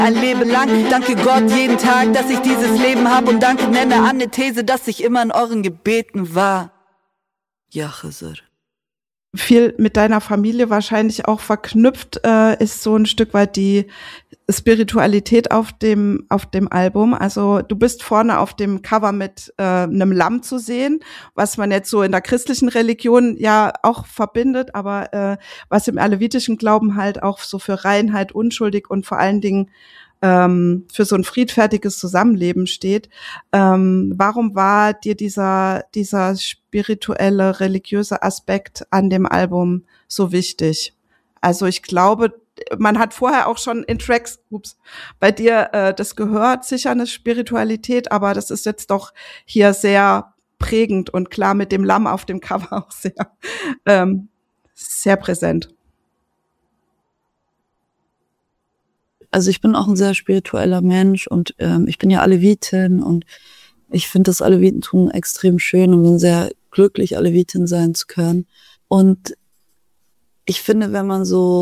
Ein Leben lang, danke Gott jeden Tag, dass ich dieses Leben hab und danke nenne an eine These, dass ich immer in euren Gebeten war. Ja, Chizr. Viel mit deiner Familie wahrscheinlich auch verknüpft ist so ein Stück weit die Spiritualität auf dem Album. Also du bist vorne auf dem Cover mit einem Lamm zu sehen, was man jetzt so in der christlichen Religion ja auch verbindet, aber was im alevitischen Glauben halt auch so für Reinheit, unschuldig und vor allen Dingen für so ein friedfertiges Zusammenleben steht. Warum war dir dieser spirituelle, religiöse Aspekt an dem Album so wichtig? Also ich glaube, man hat vorher auch schon in Tracks, bei dir das gehört, sicher eine Spiritualität, aber das ist jetzt doch hier sehr prägend und klar mit dem Lamm auf dem Cover auch sehr präsent. Also ich bin auch ein sehr spiritueller Mensch und ich bin ja Alevitin und ich finde das Alevitentum extrem schön und bin sehr glücklich, Alevitin sein zu können. Und ich finde, wenn man so